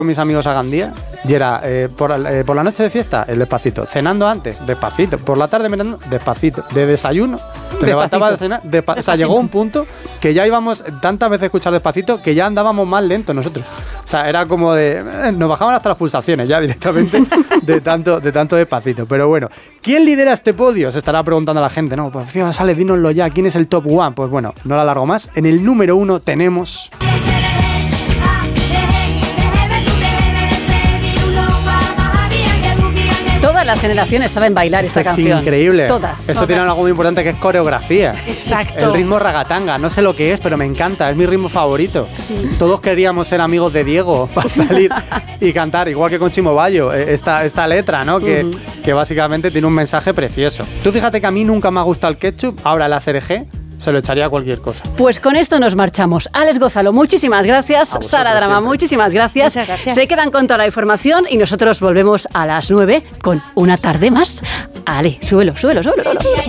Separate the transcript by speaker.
Speaker 1: con mis amigos a Gandía y era por la noche de fiesta, el Despacito. Cenando antes, Despacito. Por la tarde merendando, Despacito. De desayuno, te levantaba a desayunar, o sea, llegó un punto que ya íbamos tantas veces a escuchar Despacito que ya andábamos más lentos nosotros. O sea, era como de... nos bajaban hasta las pulsaciones ya directamente de tanto Despacito. Pero bueno, ¿quién lidera este podio? Se estará preguntando la gente. No, pues sale, dínoslo ya. ¿Quién es el top one? Pues bueno, no la alargo más. En el número 1 tenemos...
Speaker 2: Todas las generaciones saben bailar esta canción.
Speaker 1: Es increíble.
Speaker 2: Todas.
Speaker 1: Esto tiene algo muy importante que es coreografía.
Speaker 2: Exacto.
Speaker 1: El ritmo ragatanga. No sé lo que es, pero me encanta. Es mi ritmo favorito. Sí. Todos queríamos ser amigos de Diego para salir y cantar, igual que con Chimo Bayo. Esta letra, ¿no? Que básicamente tiene un mensaje precioso. Tú fíjate que a mí nunca me ha gustado el ketchup. Ahora la SRG se lo echaría a cualquier cosa.
Speaker 2: Pues con esto nos marchamos. Alex Gózalo, muchísimas gracias. Sara Drama, siempre. Muchísimas gracias.
Speaker 3: Muchas gracias.
Speaker 2: Se quedan con toda la información y nosotros volvemos a las 9 con una tarde más. Ale, súbelo.